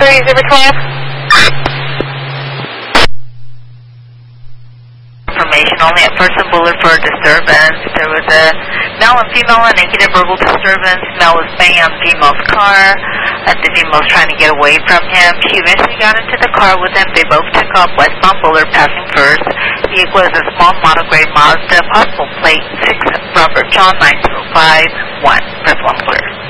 3012. Information only at First and Bullard for disturbance. There was a male and female and negative verbal disturbance. Male was banging on female's car. The female was trying to get away from him. She eventually got into the car with him. They both took off westbound Bullard, passing first. The vehicle is a small model gray Mazda, possible plate 6 Robert John 9051. Press 1 clear.